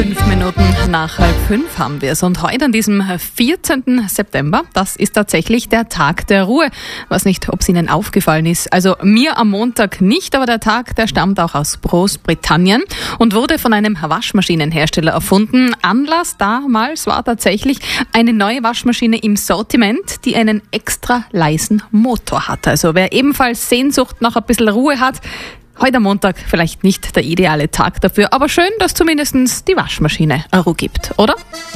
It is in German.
5 Minuten nach 5 haben wir es. Und heute an diesem 14. September, das ist tatsächlich der Tag der Ruhe. Ich weiß nicht, ob es Ihnen aufgefallen ist. Also mir am Montag nicht, aber der Tag, der stammt auch aus Großbritannien und wurde von einem Waschmaschinenhersteller erfunden. Anlass damals war tatsächlich eine neue Waschmaschine im Sortiment, die einen extra leisen Motor hat. Also wer ebenfalls Sehnsucht nach ein bisschen Ruhe hat, heute am Montag vielleicht nicht der ideale Tag dafür, aber schön, dass zumindest die Waschmaschine Ruhe gibt, oder?